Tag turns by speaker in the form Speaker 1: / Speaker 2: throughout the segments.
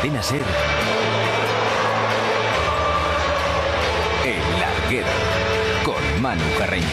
Speaker 1: Cadena SER, El Larguero, con Manu Carreño.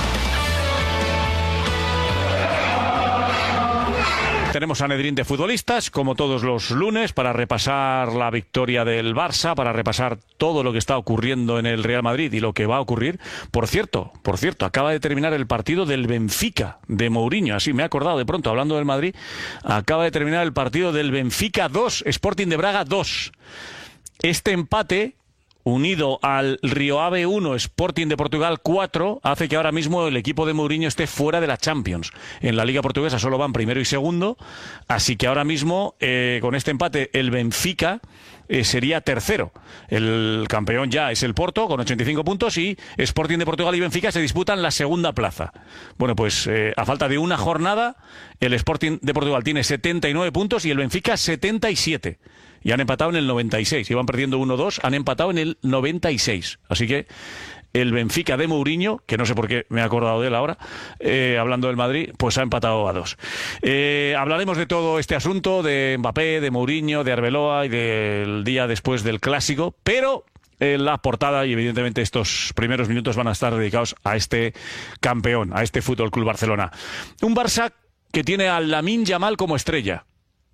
Speaker 2: Tenemos a Sanedrín de futbolistas, como todos los lunes, para repasar la victoria del Barça, para repasar todo lo que está ocurriendo en el Real Madrid y lo que va a ocurrir. Por cierto, acaba de terminar el partido del Benfica de Mourinho. Así me he acordado de pronto, hablando del Madrid, acaba de terminar el partido del Benfica 2, Sporting de Braga 2. Este empate, unido al Rio Ave 1, Sporting de Portugal 4, hace que ahora mismo el equipo de Mourinho esté fuera de la Champions. En la Liga Portuguesa solo van primero y segundo, así que ahora mismo, con este empate, el Benfica sería tercero. El campeón ya es el Porto, con 85 puntos, y Sporting de Portugal y Benfica se disputan la segunda plaza. Bueno, pues a falta de una jornada, el Sporting de Portugal tiene 79 puntos y el Benfica 77. Y han empatado en el 96. Iban perdiendo 1-2, han empatado en el 96. Así que el Benfica de Mourinho, que no sé por qué me he acordado de él ahora, hablando del Madrid, pues ha empatado a 2. Hablaremos de todo este asunto, de Mbappé, de Mourinho, de Arbeloa y del día después del Clásico, pero la portada y evidentemente estos primeros minutos van a estar dedicados a este campeón, a este Fútbol Club Barcelona. Un Barça que tiene a Lamine Yamal como estrella,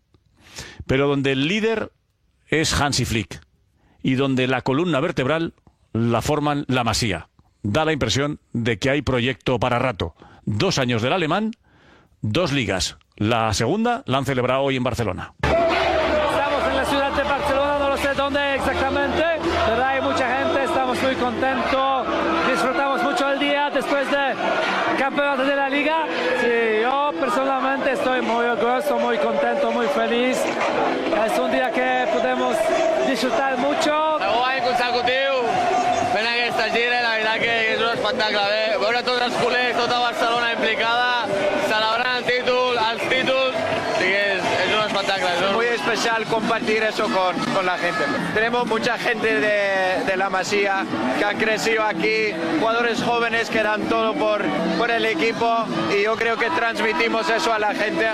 Speaker 2: pero donde el líder es Hansi Flick y donde la columna vertebral la forman la Masía. Da la impresión de que hay proyecto para rato. 2 años del alemán, 2 ligas. La segunda la han celebrado hoy en Barcelona.
Speaker 3: Estamos en la ciudad de Barcelona, no lo sé dónde exactamente, pero hay mucha gente, estamos muy contentos, disfrutamos mucho el día después de campeonato de la Liga. Sí, yo personalmente estoy muy orgulloso, muy contento, muy feliz. Es un día que podemos disfrutar mucho.
Speaker 4: Guany consecutiu, fent aquesta gira, la veritat que és un espectacle. Veure tots els culers, tota Barcelona implicada, celebrant el títol, els títols, sí que és un espectacle.
Speaker 5: Es muy especial compartir eso con la gente. Tenemos mucha gente de la Masía que han crecido aquí, jugadores jóvenes que dan todo por el equipo, y yo creo que transmitimos eso a la gente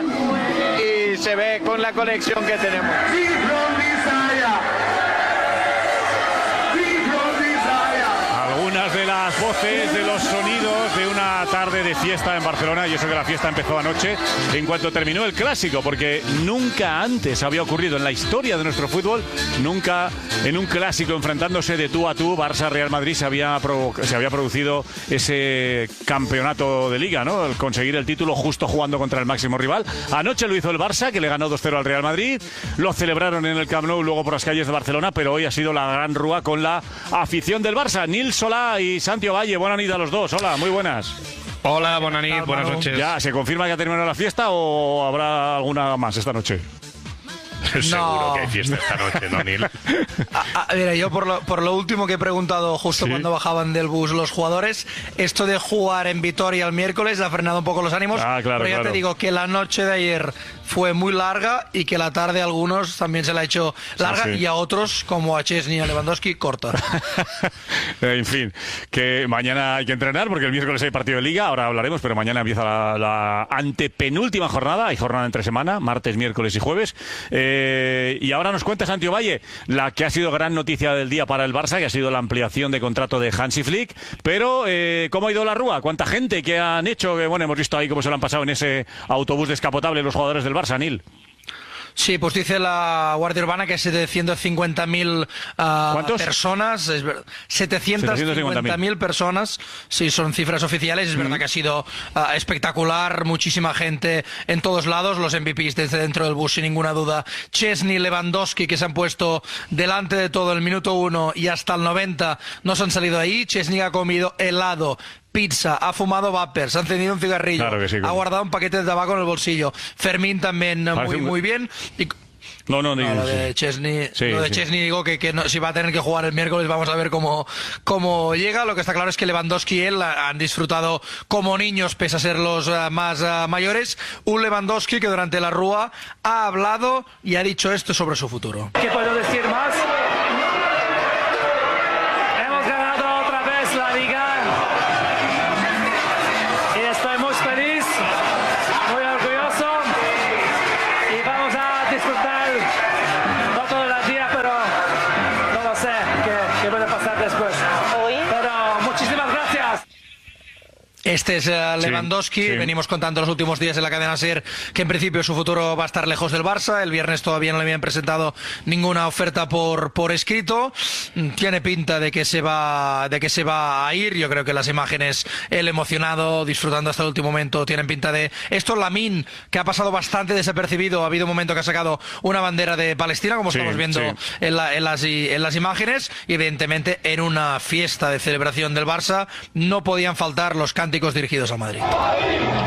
Speaker 5: y se ve con la conexión que tenemos.
Speaker 2: Algunas de las voces, de los sonidos de una tarde de fiesta en Barcelona, y eso que la fiesta empezó anoche en cuanto terminó el Clásico, porque nunca antes había ocurrido en la historia de nuestro fútbol, nunca en un Clásico enfrentándose de tú a tú Barça-Real Madrid se había producido ese campeonato de Liga, ¿no? El conseguir el título justo jugando contra el máximo rival. Anoche lo hizo el Barça, que le ganó 2-0 al Real Madrid, lo celebraron en el Camp Nou, luego por las calles de Barcelona, pero hoy ha sido la gran rúa con la afición del Barça. Nil Solà y Santi Ovalle, buenas noches a los dos. Hola, muy buenas.
Speaker 6: Hola, buenas noches.
Speaker 2: ¿Ya se confirma que ha terminado la fiesta o habrá alguna más esta noche?
Speaker 6: Seguro que hay fiesta esta noche, ¿no, Nil?
Speaker 7: Mira, yo por lo último que he preguntado justo cuando bajaban del bus los jugadores, esto de jugar en Vitoria el miércoles ha frenado un poco los ánimos, pero ya te digo que la noche de ayer fue muy larga y que la tarde a algunos también se la ha hecho larga, y a otros, como a Chesney y a Lewandowski, corta.
Speaker 2: En fin, que mañana hay que entrenar porque el miércoles hay partido de Liga, ahora hablaremos, pero mañana empieza la antepenúltima jornada, hay jornada entre semana, martes, miércoles y jueves. Y ahora nos cuenta Santi Ovalle la que ha sido gran noticia del día para el Barça, que ha sido la ampliación de contrato de Hansi Flick. Pero, ¿cómo ha ido la rúa? ¿Cuánta gente que han hecho? Que, bueno, hemos visto ahí cómo se lo han pasado en ese autobús descapotable los jugadores del Barça, Nil.
Speaker 7: Sí, pues dice la Guardia Urbana que 750.000 personas, 750.000 personas, sí, son cifras oficiales. Es verdad que ha sido espectacular, muchísima gente en todos lados, los MVPs desde dentro del bus sin ninguna duda, Chesney, Lewandowski, que se han puesto delante de todo el minuto 1 y hasta el 90 no se han salido de ahí. Chesney ha comido helado, pizza, ha fumado vapers, ha encendido un cigarrillo,
Speaker 2: claro que sí,
Speaker 7: ha guardado un paquete de tabaco en el bolsillo. Fermín también muy bien. Y lo de Chesney, digo que no, si va a tener que jugar el miércoles, vamos a ver cómo llega. Lo que está claro es que Lewandowski y él han disfrutado como niños, pese a ser los más mayores. Un Lewandowski que durante la rúa ha hablado y ha dicho esto sobre su futuro.
Speaker 3: ¿Qué puedo decir más? Hemos ganado otra vez la Liga y estoy muy feliz, muy orgulloso, y vamos a disfrutar no toda la
Speaker 7: Este es Lewandowski.
Speaker 2: Sí.
Speaker 7: Venimos contando los últimos días en la cadena SER que en principio su futuro va a estar lejos del Barça. El viernes todavía no le habían presentado ninguna oferta por escrito. Tiene pinta de que se va a ir. Yo creo que las imágenes, él emocionado, disfrutando hasta el último momento, tienen pinta de esto. Lamine, que ha pasado bastante desapercibido, ha habido un momento que ha sacado una bandera de Palestina, como estamos viendo en las imágenes, y evidentemente en una fiesta de celebración del Barça no podían faltar los cánticos dirigidos a Madrid.